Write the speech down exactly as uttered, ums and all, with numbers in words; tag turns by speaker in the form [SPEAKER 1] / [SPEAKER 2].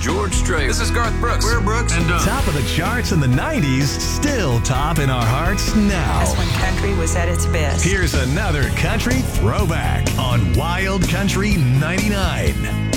[SPEAKER 1] George Strait.
[SPEAKER 2] This is Garth Brooks.
[SPEAKER 1] We're Brooks.
[SPEAKER 2] And uh,
[SPEAKER 3] Top of the charts in the nineties, still top in our hearts now.
[SPEAKER 4] That's when country was at its best.
[SPEAKER 3] Here's another country throwback on Wild Country ninety-nine.